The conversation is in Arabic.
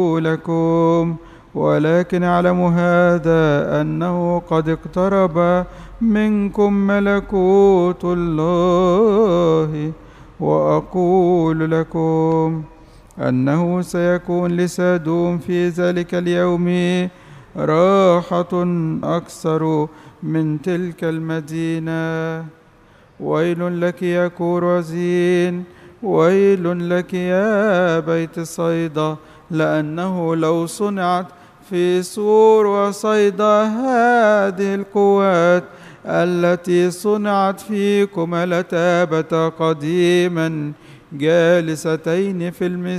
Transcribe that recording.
لكم، ولكن اعلموا هذا أنه قد اقترب منكم ملكوت الله. وأقول لكم أنه سيكون لسدوم في ذلك اليوم راحة أكثر من تلك المدينة. ويل لك يا كورزين، ويل لك يا بيت صيدا، لأنه لو صنعت في سور وصيدا هذه القوات التي صنعت فيكم لتابتا قديما جالستين في المسجد